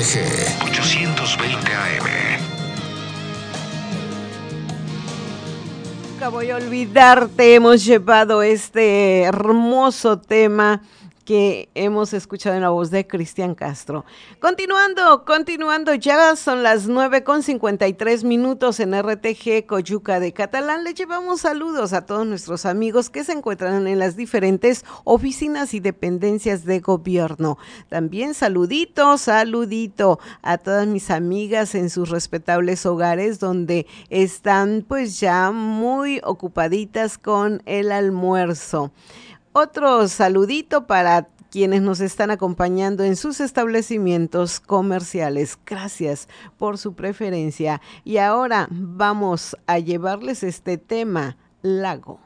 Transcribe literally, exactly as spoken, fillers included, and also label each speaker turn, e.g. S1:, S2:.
S1: G ochocientos veinte A M.
S2: Nunca voy a olvidarte, hemos llevado este hermoso tema que hemos escuchado en la voz de Cristian Castro. Continuando, continuando, ya son las nueve con cincuenta y tres minutos en R T G Coyuca de Catalán. Le llevamos saludos a todos nuestros amigos que se encuentran en las diferentes oficinas y dependencias de gobierno. También saludito, saludito a todas mis amigas en sus respetables hogares donde están pues ya muy ocupaditas con el almuerzo. Otro saludito para quienes nos están acompañando en sus establecimientos comerciales. Gracias por su preferencia. Y ahora vamos a llevarles este tema, lago.